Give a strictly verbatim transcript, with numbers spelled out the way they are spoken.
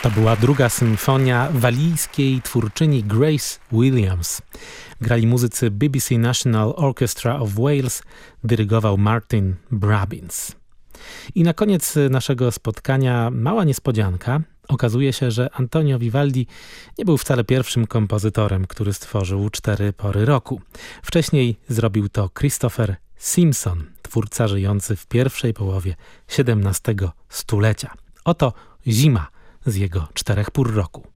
To była druga symfonia walijskiej twórczyni Grace Williams. Grali muzycy B B C National Orchestra of Wales, dyrygował Martin Brabbins. I na koniec naszego spotkania mała niespodzianka. Okazuje się, że Antonio Vivaldi nie był wcale pierwszym kompozytorem, który stworzył cztery pory roku. Wcześniej zrobił to Christopher Simpson, twórca żyjący w pierwszej połowie siedemnastego stulecia. Oto Zima z jego czterech pór roku.